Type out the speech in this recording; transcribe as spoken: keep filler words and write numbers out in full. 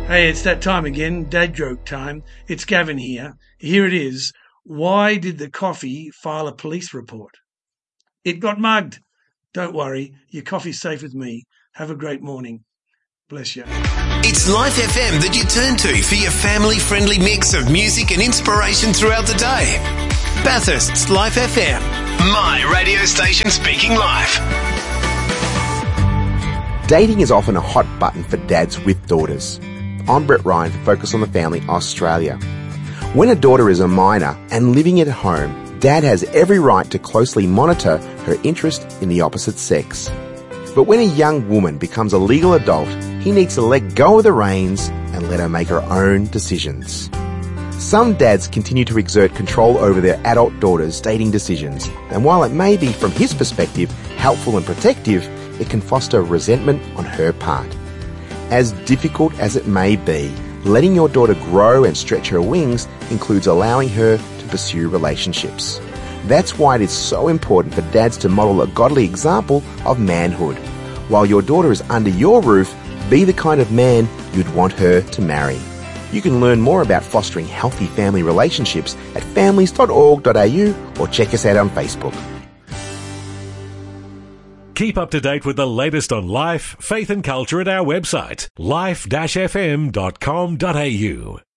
Hey, it's that time again, dad joke time. It's Gavin here. Here it is. Why did the coffee file a police report? It got mugged. Don't worry, your coffee's safe with me. Have a great morning. Bless you. It's Life F M that you turn to for your family-friendly mix of music and inspiration throughout the day. Bathurst's Life F M, my radio station speaking life. Dating is often a hot button for dads with daughters. I'm Brett Ryan for Focus on the Family Australia. When a daughter is a minor and living at home, dad has every right to closely monitor her interest in the opposite sex. But when a young woman becomes a legal adult, he needs to let go of the reins and let her make her own decisions. Some dads continue to exert control over their adult daughters' dating decisions, and while it may be, from his perspective, helpful and protective, it can foster resentment on her part. As difficult as it may be, letting your daughter grow and stretch her wings includes allowing her to pursue relationships. That's why it is so important for dads to model a godly example of manhood. While your daughter is under your roof, be the kind of man you'd want her to marry. You can learn more about fostering healthy family relationships at families dot org dot a u or check us out on Facebook. Keep up to date with the latest on life, faith and culture at our website, life dash f m dot com dot a u.